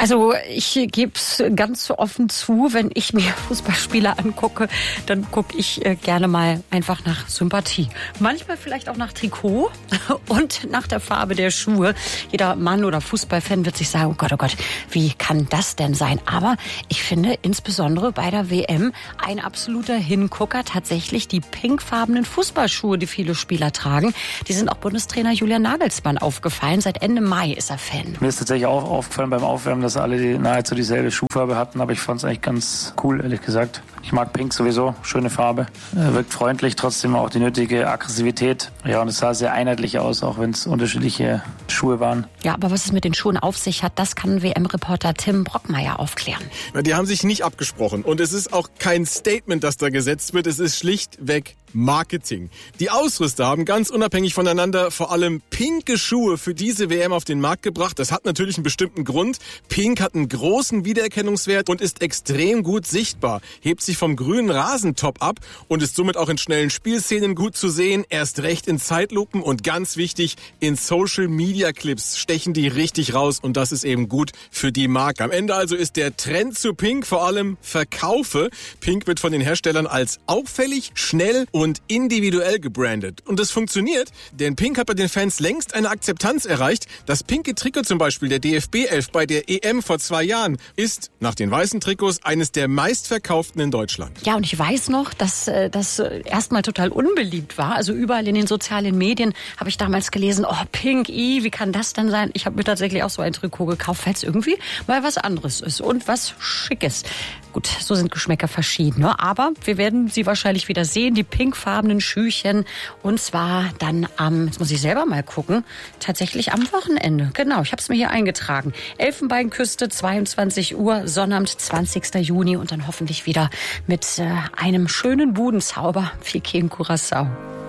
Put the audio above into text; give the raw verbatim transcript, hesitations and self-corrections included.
Also ich gebe es ganz offen zu, wenn ich mir Fußballspieler angucke, dann gucke ich äh, gerne mal einfach nach Sympathie. Manchmal vielleicht auch nach Trikot und nach der Farbe der Schuhe. Jeder Mann oder Fußballfan wird sich sagen, oh Gott, oh Gott, wie kann das denn sein? Aber ich finde insbesondere bei der W M ein absoluter Hingucker tatsächlich die pinkfarbenen Fußballschuhe, die viele Spieler tragen. Die sind auch Bundestrainer Julian Nagelsmann aufgefallen. Seit Ende Mai ist er Fan. Mir ist tatsächlich auch aufgefallen beim Aufwärmen, dass alle die nahezu dieselbe Schuhfarbe hatten, aber ich fand es eigentlich ganz cool, ehrlich gesagt. Ich mag Pink sowieso, schöne Farbe, äh, wirkt freundlich, trotzdem auch die nötige Aggressivität. Ja, und es sah sehr einheitlich aus, auch wenn es unterschiedliche Schuhe waren. Ja, aber was es mit den Schuhen auf sich hat, das kann W M-Reporter Tim Brockmeier aufklären. Die haben sich nicht abgesprochen und es ist auch kein Statement, das da gesetzt wird, es ist schlichtweg Marketing. Die Ausrüster haben ganz unabhängig voneinander vor allem pinke Schuhe für diese W M auf den Markt gebracht. Das hat natürlich einen bestimmten Grund. Pink hat einen großen Wiedererkennungswert und ist extrem gut sichtbar. Hebt sich vom grünen Rasentop ab und ist somit auch in schnellen Spielszenen gut zu sehen. Erst recht in Zeitlupen und ganz wichtig, in Social-Media-Clips stechen die richtig raus und das ist eben gut für die Marke. Am Ende also ist der Trend zu Pink vor allem Verkaufe. Pink wird von den Herstellern als auffällig, schnell und und individuell gebrandet. Und das funktioniert, denn Pink hat bei den Fans längst eine Akzeptanz erreicht. Das pinke Trikot zum Beispiel der D F B elf bei der E M vor zwei Jahren ist nach den weißen Trikots eines der meistverkauften in Deutschland. Ja, und ich weiß noch, dass äh, das erstmal total unbeliebt war. Also überall in den sozialen Medien habe ich damals gelesen, oh, Pink, i, wie kann das denn sein? Ich habe mir tatsächlich auch so ein Trikot gekauft, weil es irgendwie mal was anderes ist und was Schickes. Gut, so sind Geschmäcker verschieden, ne? Aber wir werden sie wahrscheinlich wieder sehen, die pinkfarbenen Schüchen. Und zwar dann am, jetzt muss ich selber mal gucken, tatsächlich am Wochenende. Genau, ich habe es mir hier eingetragen. Elfenbeinküste, zweiundzwanzig Uhr, Sonnabend, zwanzigster Juni. Und dann hoffentlich wieder mit äh, einem schönen Budenzauber, Piquet in Curaçao.